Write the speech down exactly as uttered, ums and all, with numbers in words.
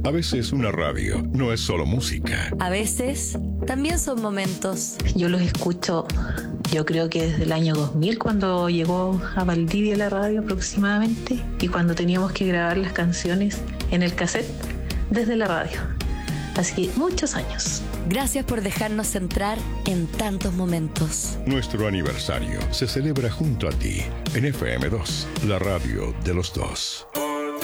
A veces una radio no es solo música. A veces también son momentos. Yo los escucho, yo creo que desde el año dos mil, cuando llegó a Valdivia la radio aproximadamente, y cuando teníamos que grabar las canciones en el cassette desde la radio. Así que muchos años. Gracias por dejarnos entrar en tantos momentos. Nuestro aniversario se celebra junto a ti en F M dos, la radio de los dos.